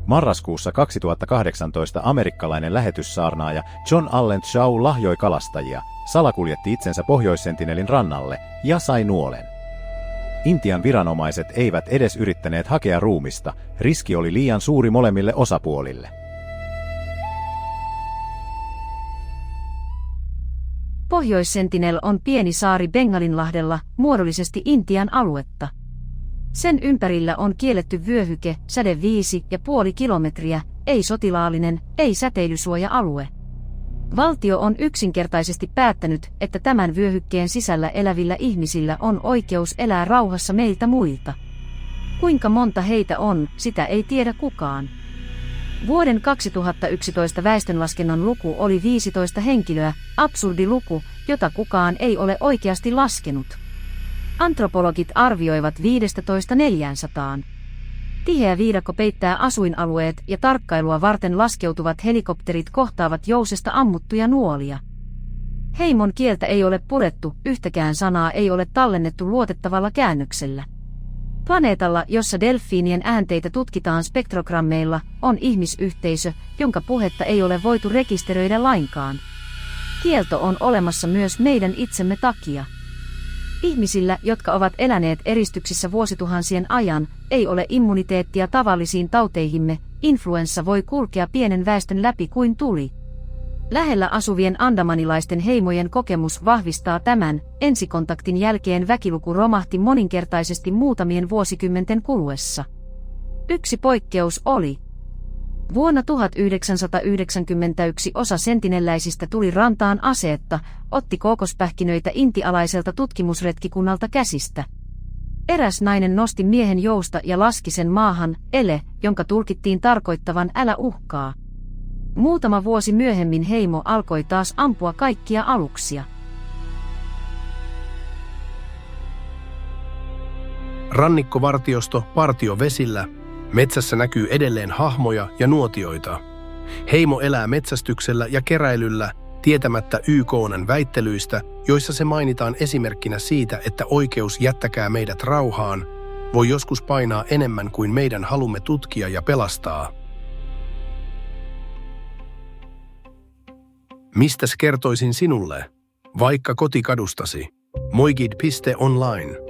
Marraskuussa 2018 amerikkalainen lähetyssaarnaaja John Allen Shaw lahjoi kalastajia, salakuljetti itsensä Pohjoissentinelin rannalle ja sai nuolen. Intian viranomaiset eivät edes yrittäneet hakea ruumista, riski oli liian suuri molemmille osapuolille. Pohjoissentinel on pieni saari Bengalinlahdella, muodollisesti Intian aluetta. Sen ympärillä on kielletty vyöhyke, säde 5,5 kilometriä, ei sotilaallinen, ei säteilysuoja-alue. Valtio on yksinkertaisesti päättänyt, että tämän vyöhykkeen sisällä elävillä ihmisillä on oikeus elää rauhassa meiltä muilta. Kuinka monta heitä on, sitä ei tiedä kukaan. Vuoden 2011 väestönlaskennan luku oli 15 henkilöä, absurdi luku, jota kukaan ei ole oikeasti laskenut. Antropologit arvioivat 15–400. Tiheä viidakko peittää asuinalueet ja tarkkailua varten laskeutuvat helikopterit kohtaavat jousesta ammuttuja nuolia. Heimon kieltä ei ole purettu, yhtäkään sanaa ei ole tallennettu luotettavalla käännöksellä. Planeetalla, jossa delfiinien äänteitä tutkitaan spektrogrammeilla, on ihmisyhteisö, jonka puhetta ei ole voitu rekisteröidä lainkaan. Kielto on olemassa myös meidän itsemme takia. Ihmisillä, jotka ovat eläneet eristyksissä vuosituhansien ajan, ei ole immuniteettia tavallisiin tauteihimme, influenssa voi kulkea pienen väestön läpi kuin tuli. Lähellä asuvien andamanilaisten heimojen kokemus vahvistaa tämän, ensikontaktin jälkeen väkiluku romahti moninkertaisesti muutamien vuosikymmenten kuluessa. Yksi poikkeus oli. Vuonna 1991 osa sentinelläisistä tuli rantaan aseetta, otti kookospähkinöitä intialaiselta tutkimusretkikunnalta käsistä. Eräs nainen nosti miehen jousta ja laski sen maahan, ele, jonka tulkittiin tarkoittavan älä uhkaa. Muutama vuosi myöhemmin heimo alkoi taas ampua kaikkia aluksia. Rannikkovartiosto partio vesillä. Metsässä näkyy edelleen hahmoja ja nuotioita. Heimo elää metsästyksellä ja keräilyllä, tietämättä YK:n väittelyistä, joissa se mainitaan esimerkkinä siitä, että oikeus jättäkää meidät rauhaan voi joskus painaa enemmän kuin meidän halumme tutkia ja pelastaa. Mistäs kertoisin sinulle? Vaikka kotikadustasi. Moigid.online